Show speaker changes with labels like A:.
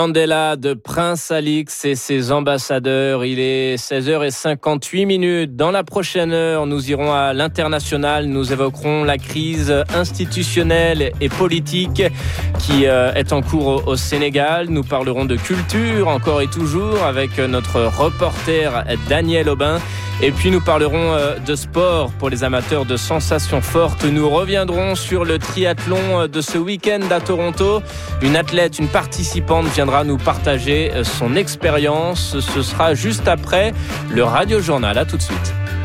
A: Mandela de Prince Alix et ses ambassadeurs. Il est 16h58. Dans la prochaine heure, nous irons à l'international. Nous évoquerons la crise institutionnelle et politique qui est en cours au Sénégal. Nous parlerons de culture encore et toujours avec notre reporter Daniel Aubin. Et puis nous parlerons de sport pour les amateurs de sensations fortes. Nous reviendrons sur le triathlon de ce week-end à Toronto. Une athlète, une participante viendra nous partager son expérience. Ce sera juste après le Radio Journal. À tout de suite.